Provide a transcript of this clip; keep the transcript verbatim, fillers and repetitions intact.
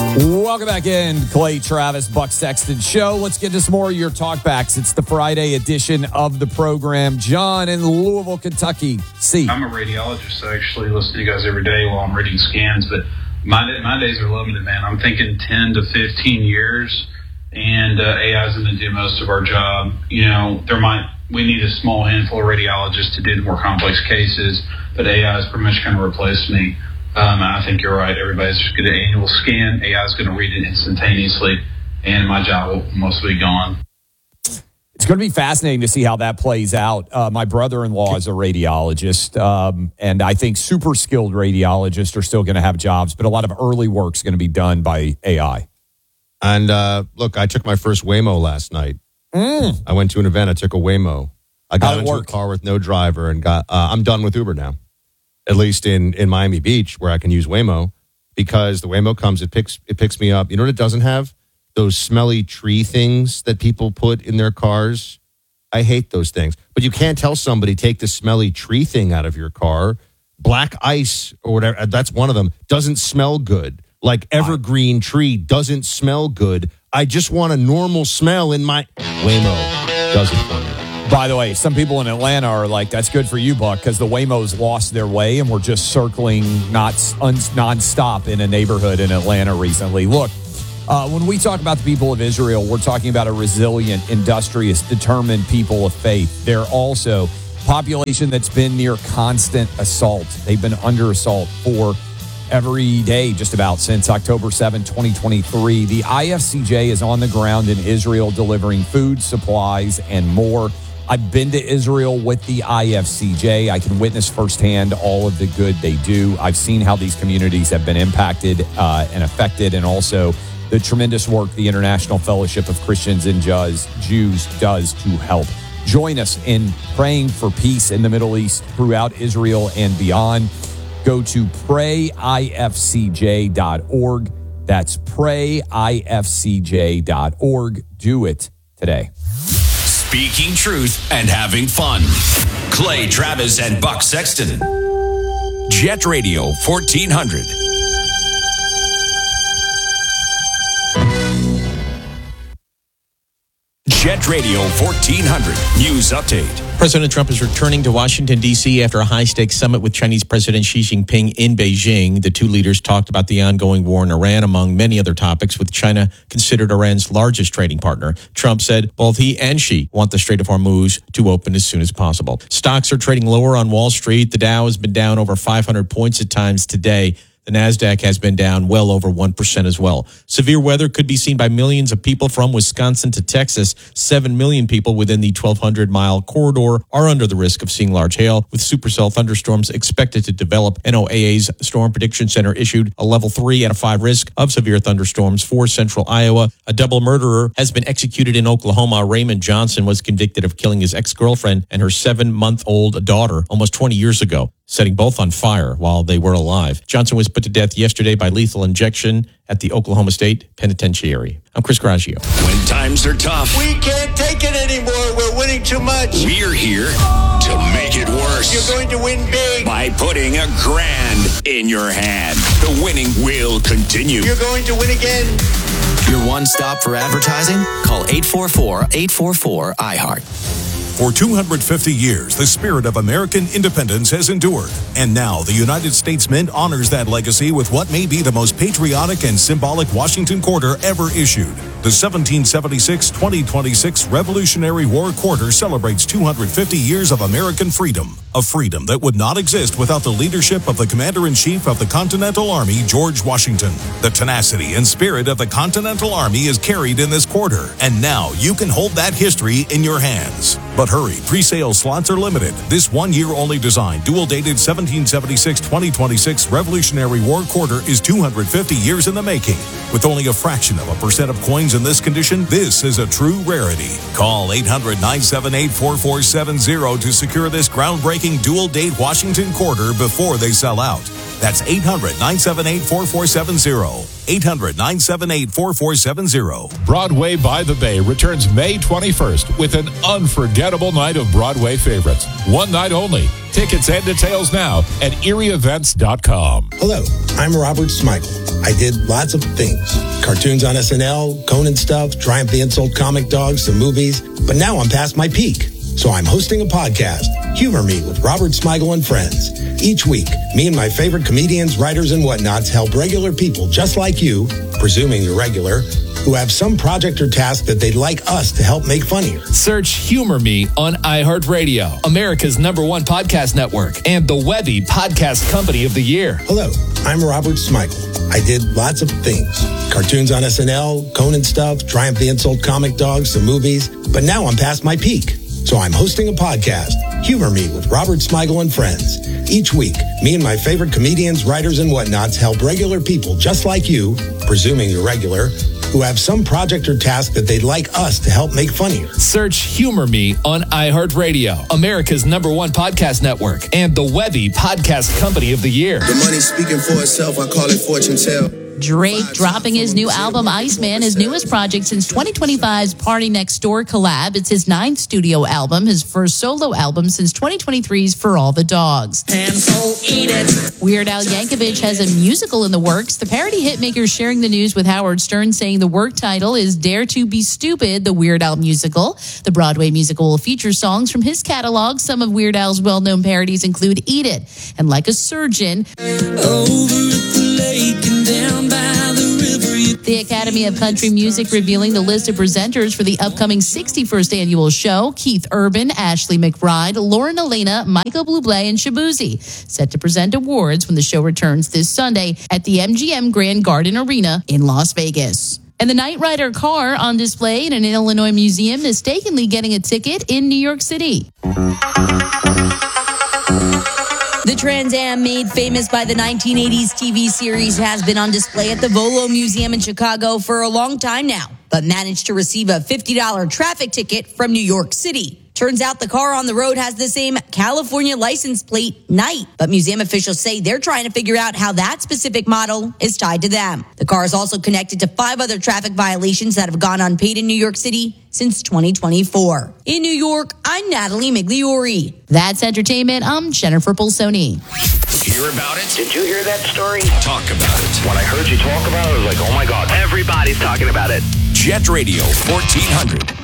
Welcome back in, Clay Travis, Buck Sexton Show. Let's get to some more of your talkbacks. It's the Friday edition of the program. John in Louisville, Kentucky. C. I'm a radiologist. I actually listen to you guys every day while I'm reading scans, but my my days are limited, man. I'm thinking ten to fifteen years, and uh, A I is going to do most of our job. You know, there might we need a small handful of radiologists to do the more complex cases, but A I is pretty much going to replace me. Um, I think you're right. Everybody's just going to annual scan. A I is going to read it instantaneously, and my job will mostly be gone. It's going to be fascinating to see how that plays out. Uh, my brother-in-law is a radiologist, um, and I think super skilled radiologists are still going to have jobs, but a lot of early work is going to be done by A I. And uh, look, I took my first Waymo last night. Mm. I went to an event. I took a Waymo. I got into work? a car with no driver and got. Uh, I'm done with Uber now. At least in, in Miami Beach, where I can use Waymo, because the Waymo comes, it picks it picks me up. You know what it doesn't have? Those smelly tree things that people put in their cars. I hate those things. But you can't tell somebody, take the smelly tree thing out of your car. Black ice or whatever, that's one of them, doesn't smell good. Like evergreen tree doesn't smell good. I just want a normal smell in my... Waymo does it for me. By the way, some people in Atlanta are like, that's good for you, Buck, because the Waymos lost their way and were just circling not un- nonstop in a neighborhood in Atlanta recently. Look, uh, when we talk about the people of Israel, we're talking about a resilient, industrious, determined people of faith. They're also a population that's been near constant assault. They've been under assault for every day just about since October seventh, twenty twenty-three. The I F C J is on the ground in Israel delivering food, supplies, and more. I've been to Israel with the I F C J. I can witness firsthand all of the good they do. I've seen how these communities have been impacted uh, and affected, and also the tremendous work the International Fellowship of Christians and Jews does to help. Join us in praying for peace in the Middle East, throughout Israel and beyond. Go to pray I F C J dot org. That's pray I F C J dot org. Do it today. Speaking truth and having fun. Clay Travis and Buck Sexton. Jet Radio fourteen hundred. Jet Radio fourteen hundred. News update. President Trump is returning to Washington, D C after a high-stakes summit with Chinese President Xi Jinping in Beijing. The two leaders talked about the ongoing war in Iran, among many other topics, with China considered Iran's largest trading partner. Trump said both he and Xi want the Strait of Hormuz to open as soon as possible. Stocks are trading lower on Wall Street. The Dow has been down over five hundred points at times today. The NASDAQ has been down well over one percent as well. Severe weather could be seen by millions of people from Wisconsin to Texas. Seven million people within the twelve hundred mile corridor are under the risk of seeing large hail, with supercell thunderstorms expected to develop. N O A A's Storm Prediction Center issued a level three out of five risk of severe thunderstorms for central Iowa. A double murderer has been executed in Oklahoma. Raymond Johnson was convicted of killing his ex-girlfriend and her seven-month-old daughter almost twenty years ago, setting both on fire while they were alive. Johnson was put to death yesterday by lethal injection at the Oklahoma State Penitentiary. I'm Chris Graggio. When times are tough, we can't take it anymore. We're winning too much. We're here to make it worse. You're going to win big. By putting a grand in your hand. The winning will continue. You're going to win again. Your one stop for advertising? Call eight four four, eight four four, I heart. For two hundred fifty years, the spirit of American independence has endured. And now the United States Mint honors that legacy with what may be the most patriotic and symbolic Washington Quarter ever issued. The seventeen seventy-six to twenty twenty-six Revolutionary War Quarter celebrates two hundred fifty years of American freedom. A freedom that would not exist without the leadership of the Commander-in-Chief of the Continental Army, George Washington. The tenacity and spirit of the Continental Army is carried in this quarter. And now you can hold that history in your hands. But hurry, pre-sale slots are limited. This one-year-only design, dual-dated seventeen seventy-six to twenty twenty-six Revolutionary War Quarter is two hundred fifty years in the making. With only a fraction of a percent of coins cartoons in this condition, this is a true rarity. Call eight hundred, nine seven eight, four four seven zero to secure this groundbreaking dual-date Washington Quarter before they sell out. That's eight hundred, nine seven eight, four four seven zero. eight hundred, nine seven eight, four four seven zero. Broadway by the Bay returns May twenty-first with an unforgettable night of Broadway favorites. One night only. Tickets and details now at erie events dot com. Hello, I'm Robert Smigel. I did lots of things. Cartoons on S N L, Conan stuff, Triumph the Insult Comic Dogs, some movies. But now I'm past my peak. So I'm hosting a podcast, Humor Me with Robert Smigel and Friends. Each week, me and my favorite comedians, writers, and whatnots help regular people just like you, presuming you're regular, who have some project or task that they'd like us to help make funnier. Search Humor Me on iHeartRadio, America's number one podcast network, and the Webby Podcast Company of the Year. Hello, I'm Robert Smigel. I did lots of things. Cartoons on S N L, Conan stuff, Triumph the Insult Comic Dogs, some movies. But now I'm past my peak. So I'm hosting a podcast, Humor Me with Robert Smigel and Friends. Each week, me and my favorite comedians, writers, and whatnots help regular people just like you, presuming you're regular, who have some project or task that they'd like us to help make funnier. Search Humor Me on iHeartRadio, America's number one podcast network, and the Webby Podcast Company of the Year. The money speaking for itself, I call it fortune tell. Drake dropping his new album, Iceman, his newest project since twenty twenty-five's Party Next Door collab. It's his ninth studio album, his first solo album since twenty twenty-three's For All the Dogs. And so eat it. Weird Al Yankovic has a musical in the works. The parody hitmaker sharing the news with Howard Stern, saying the work title is Dare to Be Stupid, the Weird Al musical. The Broadway musical will feature songs from his catalog. Some of Weird Al's well-known parodies include Eat It and Like a Surgeon. Over at the lake and down by the river. The Academy of Country Music revealing the list of presenters for the upcoming sixty-first annual show. Keith Urban, Ashley McBride, Lauren Elena, Michael Bublé, and Shabuzi set to present awards when the show returns this Sunday at the M G M Grand Garden Arena in Las Vegas. And the Knight Rider car on display in an Illinois museum mistakenly getting a ticket in New York City. The Trans Am, made famous by the nineteen eighties T V series, has been on display at the Volo Museum in Chicago for a long time now, but managed to receive a fifty dollars traffic ticket from New York City. Turns out the car on the road has the same California license plate, Knight, but museum officials say they're trying to figure out how that specific model is tied to them. The car is also connected to five other traffic violations that have gone unpaid in New York City since twenty twenty-four. In New York, I'm Natalie Migliori. That's entertainment. I'm Jennifer Pulsoni. Hear about it? Did you hear that story? Talk about it. When I heard you talk about it, I was like, oh my God. Everybody's talking about it. Jet Radio fourteen hundred.